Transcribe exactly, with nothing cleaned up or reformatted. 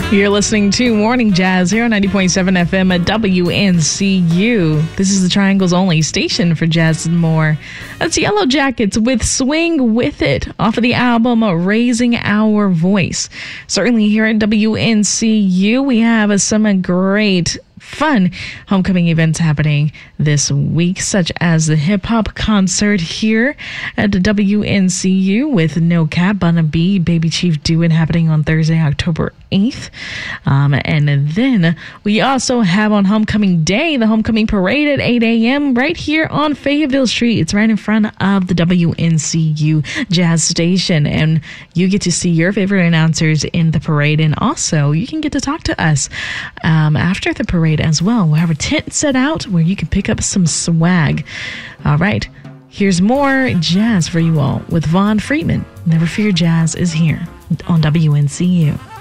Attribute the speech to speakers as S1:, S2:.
S1: You're listening to Morning Jazz here on ninety point seven F M at W N C U. This is the Triangle's only station for jazz and more. That's Yellow Jackets with Swing With It off of the album Raising Our Voice. Certainly here at W N C U, we have some great fun homecoming events happening this week, such as the hip-hop concert here at the W N C U with No Cap, Bun B, Baby Chief Do It happening on Thursday, October eighth. Um, and then we also have on homecoming day, the homecoming parade at eight a.m. right here on Fayetteville Street. It's right in front of the W N C U Jazz Station, and you get to see your favorite announcers in the parade, and also you can get to talk to us um, after the parade as well. We'll have a tent set out where you can pick up some swag. All right, here's more jazz for you all with Vaughn Friedman. Never Fear Jazz is here on W N C U.